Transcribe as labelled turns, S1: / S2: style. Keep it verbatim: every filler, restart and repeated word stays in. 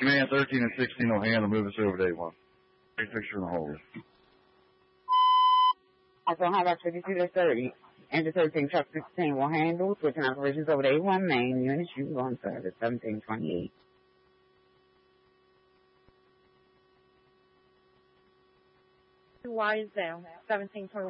S1: Command thirteen and sixteen will handle. Move us over to A one. Take a picture in the hole.
S2: Also, how about fifty-two to thirty? Engine thirteen, truck sixteen will handle. Switching operations over to A one main. Unit shoes on service, seventeen twenty-eight.
S3: Y is down, seventeen twenty-eight.